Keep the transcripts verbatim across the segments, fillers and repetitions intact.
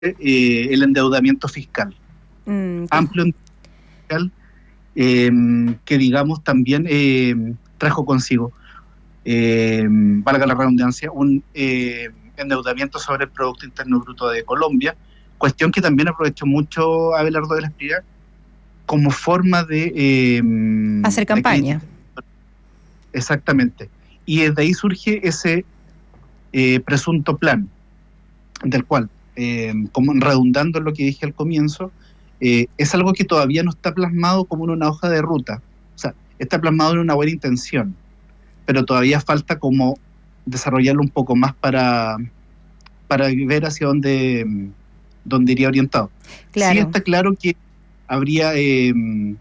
eh, el endeudamiento fiscal. Mm, Amplio endeudamiento fiscal eh, que, digamos, también eh, trajo consigo, eh, valga la redundancia, un eh, endeudamiento sobre el Producto Interno Bruto de Colombia, cuestión que también aprovechó mucho Abelardo de la Espriella como forma de... Eh, hacer campaña. De exactamente. Y desde ahí surge ese eh, presunto plan, del cual, eh, como redundando en lo que dije al comienzo, eh, es algo que todavía no está plasmado como en una hoja de ruta. O sea, está plasmado en una buena intención, pero todavía falta como desarrollarlo un poco más para, para ver hacia dónde, dónde iría orientado. Claro. Sí está claro que habría, eh,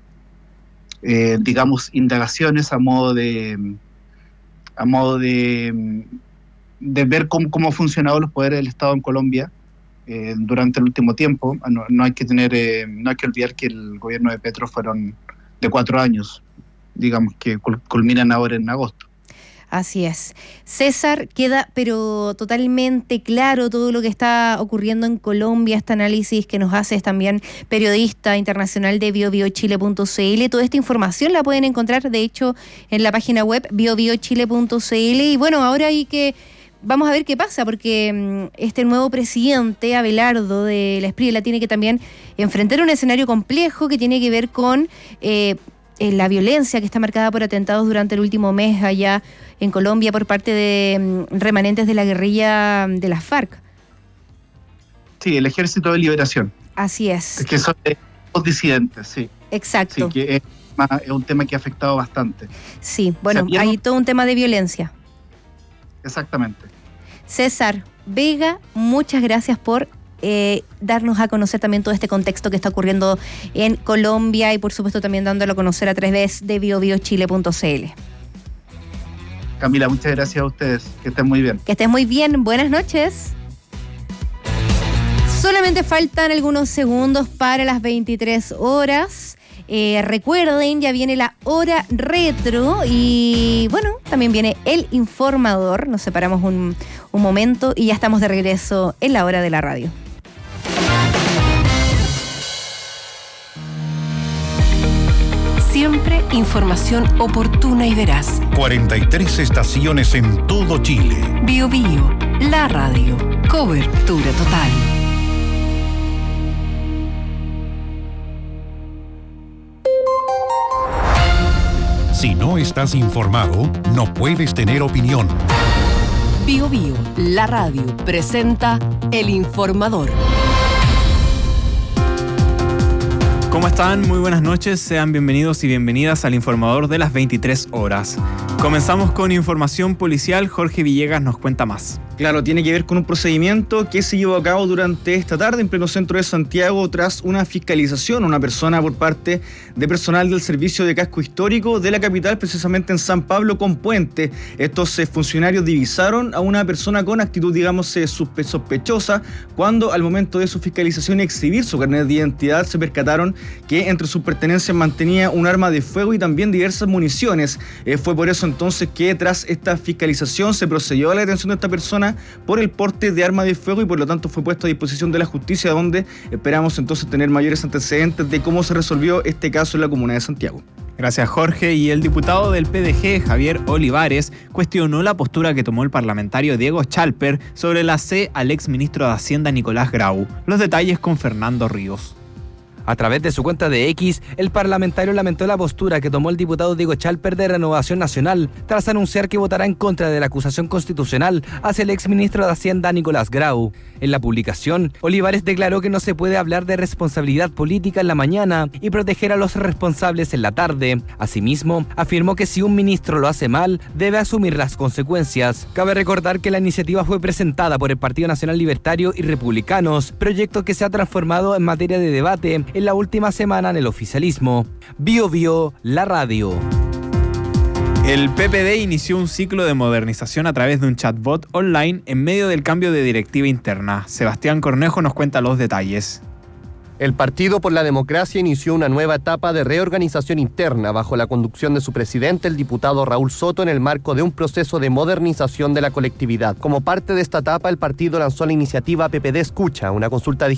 eh, digamos, indagaciones a modo de, a modo de, de ver cómo, cómo han funcionado los poderes del Estado en Colombia eh, durante el último tiempo. No, no hay que tener, eh, no hay que olvidar que el gobierno de Petro fueron de cuatro años, digamos, que culminan ahora en agosto. Así es. César, queda pero totalmente claro todo lo que está ocurriendo en Colombia, este análisis que nos haces también periodista internacional de bio bio chile punto c l. Toda esta información la pueden encontrar, de hecho, en la página web bio bio chile punto c l. Y bueno, ahora hay que... Vamos a ver qué pasa, porque este nuevo presidente, Abelardo de la Espriella, tiene que también enfrentar un escenario complejo que tiene que ver con... Eh, la violencia que está marcada por atentados durante el último mes allá en Colombia por parte de remanentes de la guerrilla de las FARC. Sí, el Ejército de Liberación. Así es. Es que son los disidentes, sí. Exacto. Sí, que es, es un tema que ha afectado bastante. Sí, bueno, ¿sabían? Hay todo un tema de violencia. Exactamente. César Vega, muchas gracias por Eh, darnos a conocer también todo este contexto que está ocurriendo en Colombia y por supuesto también dándolo a conocer a través de bio bio chile punto c l. Camila, muchas gracias a ustedes, que estén muy bien. Que estén muy bien, buenas noches. Solamente faltan algunos segundos para las veintitrés horas. Eh, recuerden, ya viene la hora retro y bueno, también viene el informador. Nos separamos un, un momento y ya estamos de regreso en la hora de la radio. Siempre información oportuna y veraz. cuarenta y tres estaciones en todo Chile. Bio Bio, la radio. Cobertura total. Si no estás informado, no puedes tener opinión. Bio Bio, la radio, presenta El Informador. ¿Cómo están? Muy buenas noches, sean bienvenidos y bienvenidas al Informador de las veintitrés horas. Comenzamos con información policial, Jorge Villegas nos cuenta más. Claro, tiene que ver con un procedimiento que se llevó a cabo durante esta tarde en pleno centro de Santiago tras una fiscalización a una persona por parte de personal del Servicio de Casco Histórico de la capital, precisamente en San Pablo con Puente. Estos eh, funcionarios divisaron a una persona con actitud, digamos, eh, sospechosa cuando al momento de su fiscalización y exhibir su carnet de identidad se percataron que entre sus pertenencias mantenía un arma de fuego y también diversas municiones. Eh, fue por eso entonces que tras esta fiscalización se procedió a la detención de esta persona por el porte de arma de fuego y por lo tanto fue puesto a disposición de la justicia, donde esperamos entonces tener mayores antecedentes de cómo se resolvió este caso en la comuna de Santiago. Gracias, Jorge. Y el diputado del P D G, Javier Olivares, cuestionó la postura que tomó el parlamentario Diego Chalper sobre la C al exministro de Hacienda Nicolás Grau. Los detalles con Fernando Ríos. A través de su cuenta de X, el parlamentario lamentó la postura que tomó el diputado Diego Chalper de Renovación Nacional tras anunciar que votará en contra de la acusación constitucional hacia el exministro de Hacienda Nicolás Grau. En la publicación, Olivares declaró que no se puede hablar de responsabilidad política en la mañana y proteger a los responsables en la tarde. Asimismo, afirmó que si un ministro lo hace mal, debe asumir las consecuencias. Cabe recordar que la iniciativa fue presentada por el Partido Nacional Libertario y Republicanos, proyecto que se ha transformado en materia de debate en la última semana en el oficialismo. Bio Bio, la radio. El P P D inició un ciclo de modernización a través de un chatbot online en medio del cambio de directiva interna. Sebastián Cornejo nos cuenta los detalles. El Partido por la Democracia inició una nueva etapa de reorganización interna bajo la conducción de su presidente, el diputado Raúl Soto, en el marco de un proceso de modernización de la colectividad. Como parte de esta etapa, el partido lanzó la iniciativa P P D Escucha, una consulta digital